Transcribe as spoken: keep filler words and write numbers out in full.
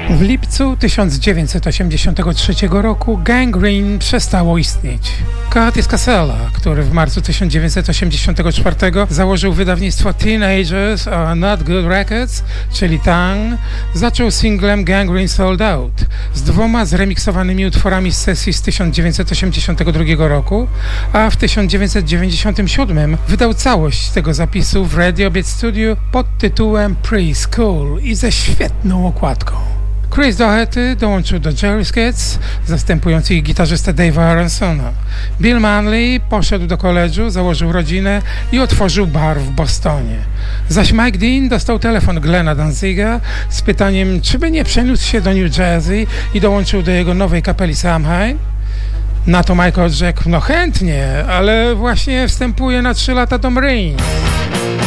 W lipcu tysiąc dziewięćset osiemdziesiątego trzeciego roku Gang Green przestało istnieć. Curtis Casella, który w marcu tysiąc dziewięćset osiemdziesiątego czwartego założył wydawnictwo Teenagers Are Not Good Records, czyli Tang, zaczął singlem Gang Green Sold Out z dwoma zremiksowanymi utworami z sesji z tysiąc dziewięćset osiemdziesiątego drugiego roku, a w tysiąc dziewięćset dziewięćdziesiątym siódmym wydał całość tego zapisu w Radio Beat Studio pod tytułem Preschool i ze świetną okładką. Chris Doherty dołączył do Jerry Skits, zastępując ich gitarzystę Dave'a Aronsona. Bill Manley poszedł do koledżu, założył rodzinę i otworzył bar w Bostonie. Zaś Mike Dean dostał telefon Glena Danziga z pytaniem, czy by nie przeniósł się do New Jersey i dołączył do jego nowej kapeli Samhain. Na to Mike odrzekł, no chętnie, ale właśnie wstępuje na trzy lata do Marine.